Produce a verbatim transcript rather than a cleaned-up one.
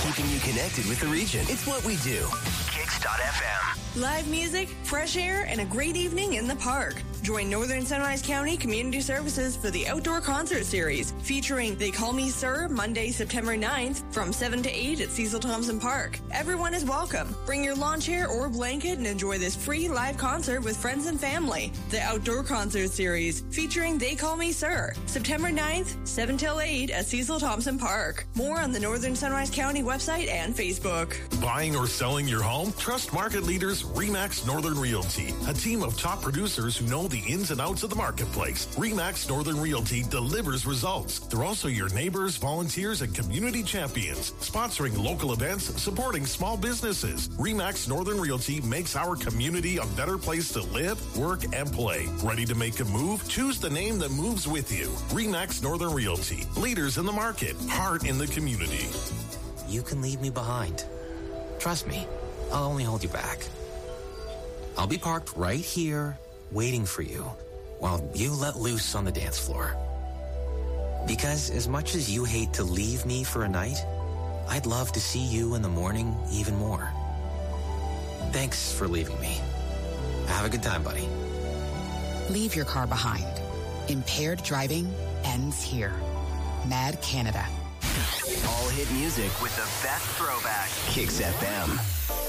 keeping you connected with the region. It's what we do. Kicks dot F M. Live music, fresh air, and a great evening in the park. Join Northern Sunrise County Community Services for the Outdoor Concert Series, featuring They Call Me Sir, Monday, September ninth, from seven to eight at Cecil Thompson Park. Everyone is welcome. Bring your lawn chair or blanket and enjoy this free live concert with friends and family. The Outdoor Concert Series, featuring They Call Me Sir, September ninth, seven till eight at Cecil Thompson Park. More on the Northern Sunrise County website and Facebook. Buying or selling your home? Trust market leaders RE/MAX Northern Realty, a team of top producers who know the ins and outs of the marketplace. RE/MAX Northern Realty delivers results. They're also your neighbors, volunteers, and community champions, sponsoring local events, supporting small businesses. RE/MAX Northern Realty makes our community a better place to live, work, and play. Ready to make a move? Choose the name that moves with you. RE/MAX Northern Realty, leaders in the market, heart in the community. You can leave me behind. Trust me, I'll only hold you back. I'll be parked right here, waiting for you, while you let loose on the dance floor. Because as much as you hate to leave me for a night, I'd love to see you in the morning even more. Thanks for leaving me. Have a good time, buddy. Leave your car behind. Impaired driving ends here. Mad Canada. All hit music with the best throwback. Kicks F M.